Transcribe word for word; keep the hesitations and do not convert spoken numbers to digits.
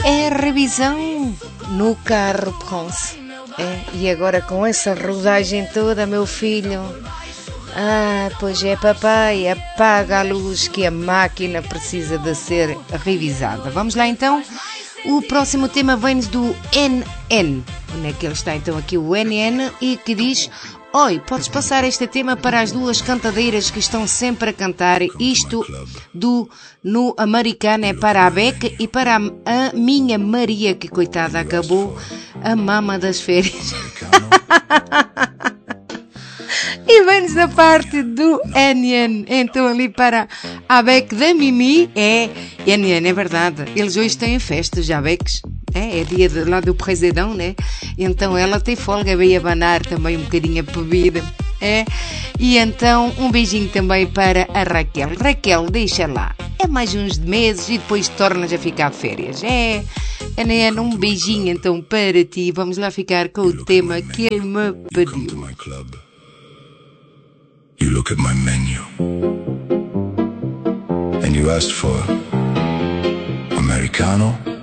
É revisão no carro, Pronce. É, e agora com essa rodagem toda, meu filho. Ah, pois é, papai, apaga a luz que a máquina precisa de ser revisada. Vamos lá então. O próximo tema vem-nos do N N. Onde é que ele está então aqui? O N N e que diz: oi, podes passar este tema para as duas cantadeiras que estão sempre a cantar. Isto do no americano é para a Beck e para a, a minha Maria, que coitada acabou a mama das férias. E vem-nos da parte do N N. Então ali para a Beck da Mimi. É, N N, é verdade. Eles hoje têm festas, já Becks. É, é dia de, lá do Presidão, né? Então ela tem folga, veio abanar também um bocadinho a bebida. É, e então um beijinho também para a Raquel. Raquel, deixa lá. É mais uns meses e depois tornas a ficar de férias. É, N N, um beijinho então para ti. Vamos lá ficar com o tema que ele me pediu. You look at my menu and you asked for Americano